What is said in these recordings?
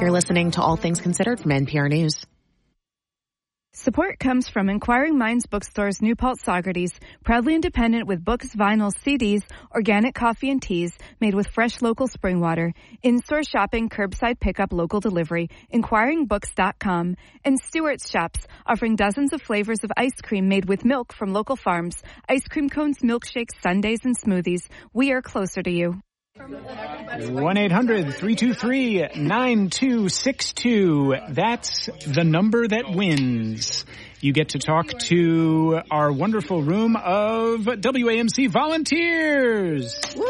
You're listening to All Things Considered from NPR News. Support comes from Inquiring Minds Bookstore's New Paltz Socrates, proudly independent with books, vinyls, CDs, organic coffee and teas, made with fresh local spring water, in-store shopping, curbside pickup, local delivery, inquiringbooks.com, and Stewart's Shops, offering dozens of flavors of ice cream made with milk from local farms, ice cream cones, milkshakes, sundaes, and smoothies. We are closer to you. 1-800-323-9262. That's the number that wins. You get to talk to our wonderful room of WAMC volunteers. Woo!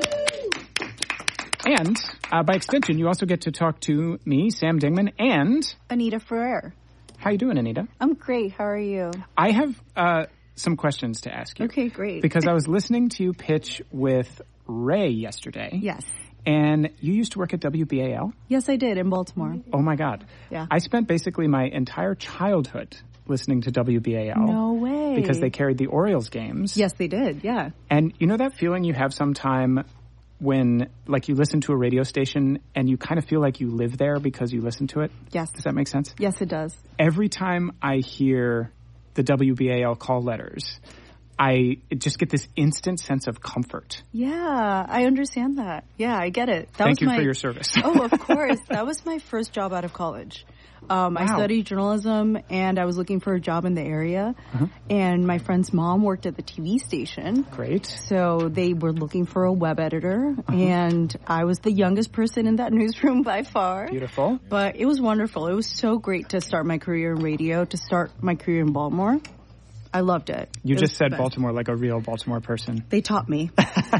And by extension, you also get to talk to me, Sam Dingman, and Anita Ferrer. How you doing, Anita? I'm great. How are you? I have some questions to ask you. Okay, great. Because I was listening to you pitch with Ray yesterday. Yes. And you used to work at WBAL? Yes, I did, in Baltimore. Oh, my God. Yeah. I spent basically my entire childhood listening to WBAL. No way. Because they carried the Orioles games. Yes, they did, yeah. And you know that feeling you have sometime when, like, you listen to a radio station and you kind of feel like you live there because you listen to it? Yes. Does that make sense? Yes, it does. Every time I hear the WBAL call letters, I just get this instant sense of comfort. Yeah, I understand that. Yeah, I get it. Thank you for your service. Oh, of course. That was my first job out of college. Wow. I studied journalism, and I was looking for a job in the area. And my friend's mom worked at the TV station. Great. So they were looking for a web editor, and I was the youngest person in that newsroom by far. Beautiful. But it was wonderful. It was so great to start my career in radio, to start my career in Baltimore. I loved it. You just said Baltimore like a real Baltimore person. They taught me.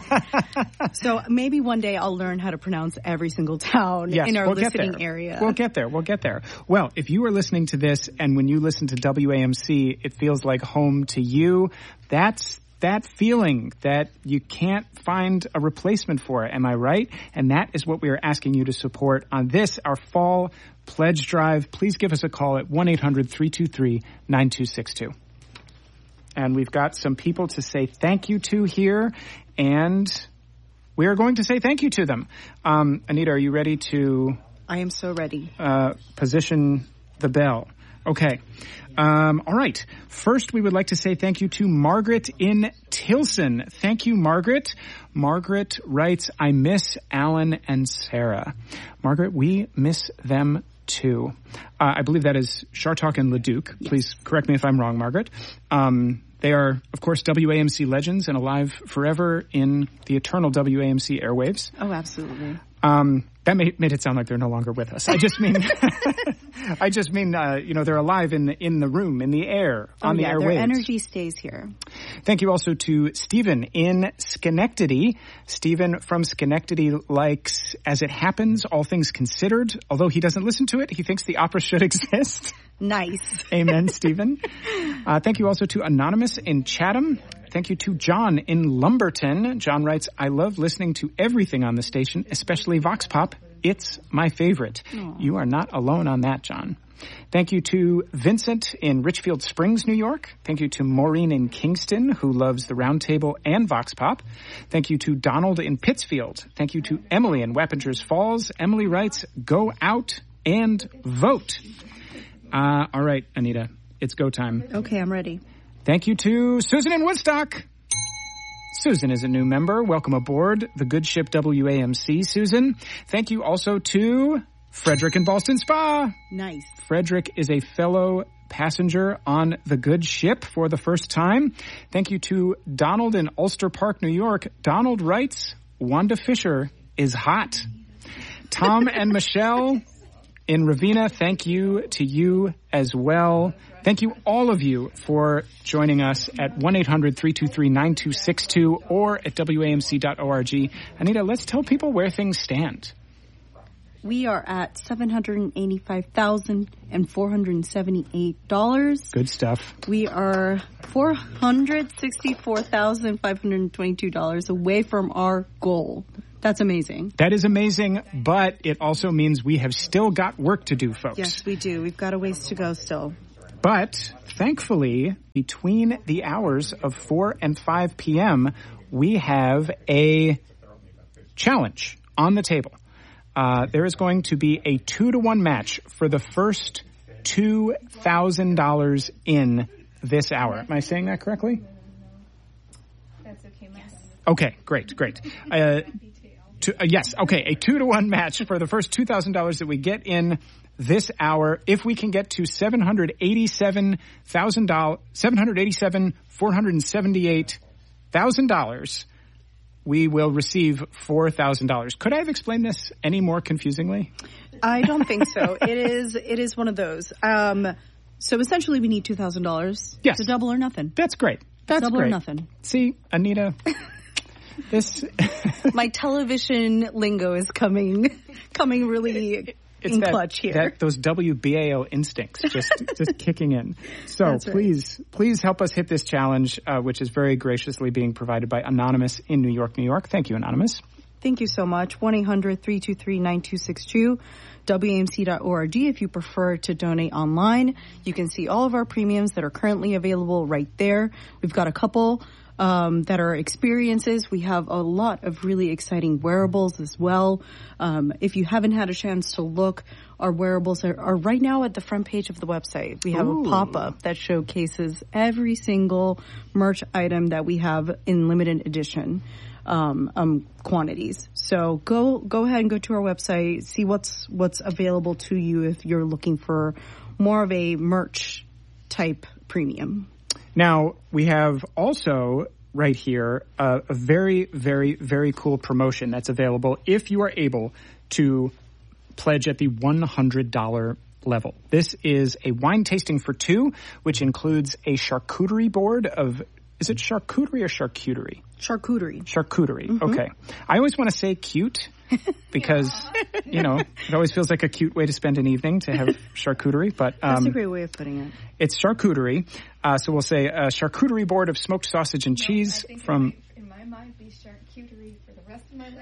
So maybe one day I'll learn how to pronounce every single town in our listening area. We'll get there. We'll get there. Well, if you are listening to this and when you listen to WAMC, it feels like home to you, that's that feeling that you can't find a replacement for. Am I right? And that is what we are asking you to support on this, our fall pledge drive. Please give us a call at 1-800-323-9262. And we've got some people to say thank you to here, and we are going to say thank you to them. Anita, are you ready to... I am so ready. Position the bell. Okay. All right. First, we would like to say thank you to Margaret in Tilson. Thank you, Margaret. Margaret writes, I miss Alan and Sarah. Margaret, we miss them too. I believe that is Chartok and Leduc. Yes. Please correct me if I'm wrong, Margaret. They are, of course, WAMC legends and alive forever in the eternal WAMC airwaves. Oh, absolutely. That made it sound like they're no longer with us. I just mean, they're alive in the room, in the air, on the airwaves. Their energy stays here. Thank you also to Stephen in Schenectady. Stephen from Schenectady likes As It Happens, All Things Considered. Although he doesn't listen to it, he thinks the opera should exist. Nice. Amen, Stephen. Thank you also to Anonymous in Chatham. Thank you to John in Lumberton. John writes, I love listening to everything on the station, especially Vox Pop. It's my favorite. Aww. You are not alone on that, John. Thank you to Vincent in Richfield Springs, New York. Thank you to Maureen in Kingston, who loves the Roundtable and Vox Pop. Thank you to Donald in Pittsfield. Thank you to Emily in Wappingers Falls. Emily writes, go out and vote. All right, Anita, it's go time. Okay, I'm ready. Thank you to Susan in Woodstock. Susan is a new member. Welcome aboard the good ship WAMC, Susan. Thank you also to Frederick in Ballston Spa. Nice. Frederick is a fellow passenger on the good ship for the first time. Thank you to Donald in Ulster Park, New York. Donald writes, Wanda Fisher is hot. Tom and Michelle in Ravenna, thank you to you as well. Thank you, all of you, for joining us at 1-800-323-9262 or at WAMC.org. Anita, let's tell people where things stand. We are at $785,478. Good stuff. We are $464,522 away from our goal. That's amazing. That is amazing, but it also means we have still got work to do, folks. Yes, we do. We've got a ways to go still. But thankfully, between the hours of 4 and 5 p.m., we have a challenge on the table. there is going to be a 2-to-1 match for the first $2,000 in this hour. Am I saying that correctly? That's okay, Max. Okay, great. Yes, okay, a 2-to-1 match for the first $2,000 that we get in this hour. If we can get to $787,478,000, we will receive $4,000. Could I have explained this any more confusingly? I don't think so. It is one of those. So essentially, we need $2,000. Yes. To double or nothing. That's great. That's double great. Or nothing. See, Anita, this my television lingo is coming really in clutch here. Those WBAO instincts just kicking in. So That's right. please help us hit this challenge, which is very graciously being provided by Anonymous in New York, New York. Thank you, Anonymous. Thank you so much. 1-800-323-9262, WAMC.org. If you prefer to donate online, you can see all of our premiums that are currently available right there. We've got a couple that are experiences. We have a lot of really exciting wearables as well. If you haven't had a chance to look, our wearables are right now at the front page of the website. We have a pop-up that showcases every single merch item that we have in limited edition quantities. So go ahead and go to our website, see what's available to you if you're looking for more of a merch type premium. Now, we have also right here a very, very, very cool promotion that's available if you are able to pledge at the $100 level. This is a wine tasting for two, which includes a charcuterie board of... Is it charcuterie or charcuterie? Charcuterie. Charcuterie. Mm-hmm. Okay. I always want to say cute because, it always feels like a cute way to spend an evening to have charcuterie. But that's a great way of putting it. It's charcuterie. So we'll say a charcuterie board of smoked sausage and cheese from... In my mind, be charcuterie for the rest of my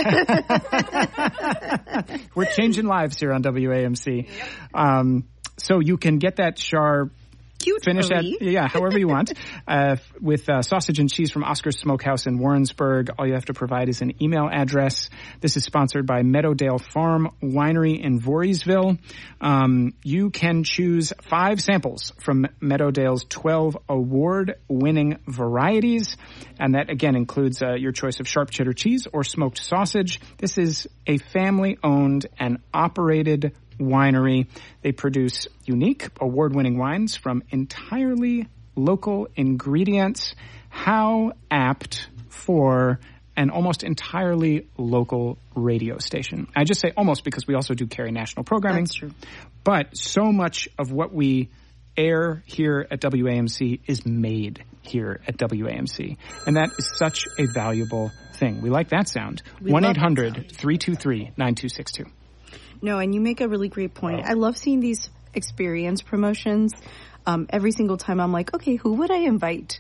life. We're changing lives here on WAMC. Yep. So you can get that finish that, however you want, with sausage and cheese from Oscar's Smokehouse in Warrensburg. All you have to provide is an email address. This is sponsored by Meadowdale Farm Winery in Voorheesville. You can choose 5 samples from Meadowdale's 12 award-winning varieties, and that, again, includes your choice of sharp cheddar cheese or smoked sausage. This is a family-owned and operated winery. They produce unique, award-winning wines from entirely local ingredients. How apt for an almost entirely local radio station. I just say almost because we also do carry national programming. That's true. But so much of what we air here at WAMC is made here at WAMC. And that is such a valuable thing. We like that sound. 1-800-323-9262. No, and you make a really great point. I love seeing these experience promotions. Every single time I'm like, okay, who would I invite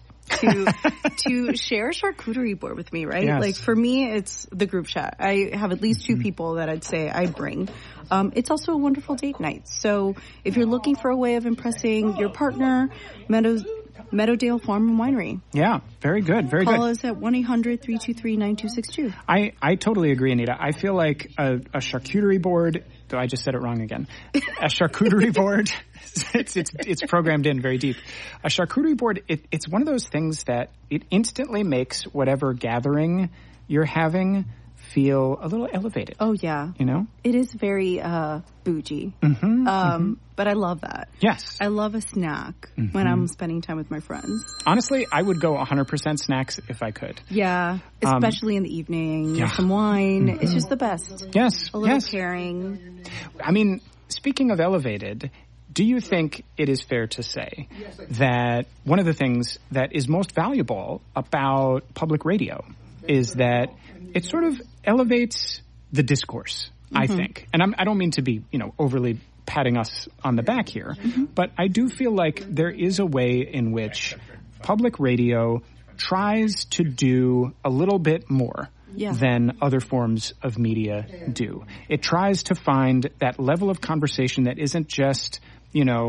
to share a charcuterie board with me, right? Yes. Like for me, it's the group chat. I have at least 2 people that I'd say I bring. It's also a wonderful date night. So if you're looking for a way of impressing your partner, Meadowdale Farm and Winery. Yeah, very good, very Call good. us at 1-800-323-9262. I totally agree, Anita. I feel like a charcuterie board, though I just said it wrong again, a charcuterie board, it's programmed in very deep. A charcuterie board, it's one of those things that it instantly makes whatever gathering you're having feel a little elevated. Oh, yeah. It is very bougie. But I love that. Yes. I love a snack when I'm spending time with my friends. Honestly, I would go 100% snacks if I could. Yeah, especially in the evening. Yeah. Some wine. It's just the best. Yes. A little pairing. I mean, speaking of elevated, do you think it is fair to say that one of the things that is most valuable about public radio is that it sort of elevates the discourse, I think. And I don't mean to be, overly patting us on the back here, but I do feel like there is a way in which public radio tries to do a little bit more than other forms of media do. It tries to find that level of conversation that isn't just,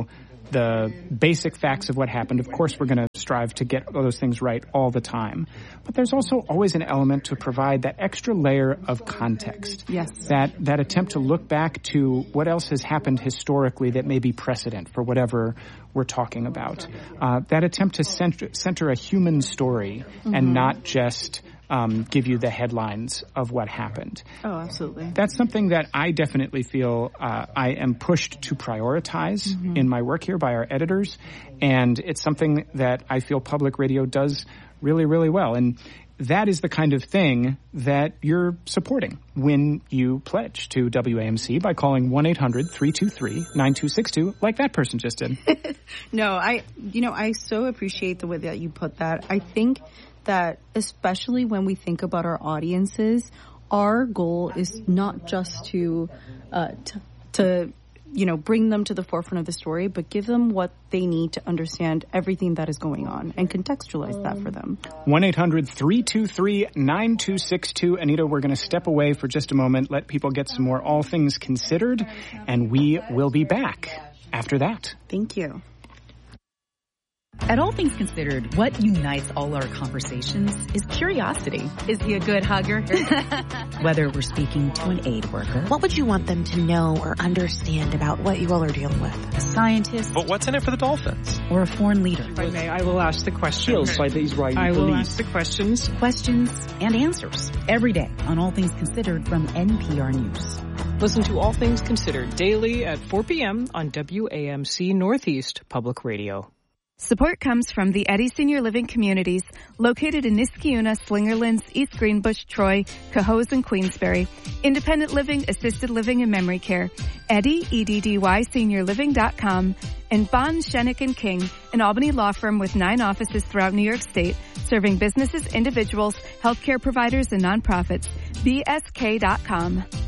the basic facts of what happened. Of course, we're going to strive to get those things right all the time. But there's also always an element to provide that extra layer of context. Yes. That attempt to look back to what else has happened historically that may be precedent for whatever we're talking about. That attempt to center a human story and not just give you the headlines of what happened. Oh, absolutely. That's something that I definitely feel I am pushed to prioritize in my work here by our editors, and it's something that I feel public radio does really, really well. And that is the kind of thing that you're supporting when you pledge to WAMC by calling 1-800-323-9262 like that person just did. No, I so appreciate the way that you put that. I think that especially when we think about our audiences, our goal is not just to bring them to the forefront of the story, but give them what they need to understand everything that is going on and contextualize that for them. 1-800-323-9262. Anita, we're going to step away for just a moment, let people get some more All Things Considered, and we will be back after that. Thank you. At All Things Considered, what unites all our conversations is curiosity. Is he a good hugger? Whether we're speaking to an aid worker. What would you want them to know or understand about what you all are dealing with? A scientist. But what's in it for the Dolphins? Or a foreign leader. If I may, I will ask the questions. By the Israeli I will police. ask the questions. Questions and answers. Every day on All Things Considered from NPR News. Listen to All Things Considered daily at 4 p.m. on WAMC Northeast Public Radio. Support comes from the Eddy Senior Living Communities, located in Niskayuna, Slingerlands, East Greenbush, Troy, Cohoes, and Queensbury. Independent living, assisted living, and memory care. Eddy, EDDYSeniorliving.com. And Bond, Shenick & King, an Albany law firm with 9 offices throughout New York State, serving businesses, individuals, healthcare providers, and nonprofits. BSK.com.